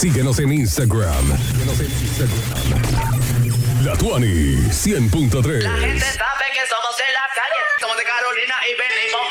Síguenos en Instagram. La Tuani 100.3. La gente sabe que somos de la calle, somos de Carolina y venimos